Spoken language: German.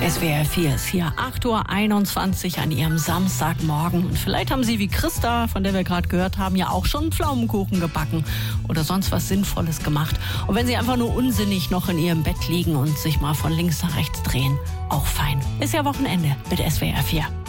SWR 4 ist hier 8:21 Uhr an Ihrem Samstagmorgen. Und vielleicht haben Sie wie Christa, von der wir gerade gehört haben, ja auch schon Pflaumenkuchen gebacken oder sonst was Sinnvolles gemacht. Und wenn Sie einfach nur unsinnig noch in Ihrem Bett liegen und sich mal von links nach rechts drehen, auch fein. Ist ja Wochenende mit SWR 4.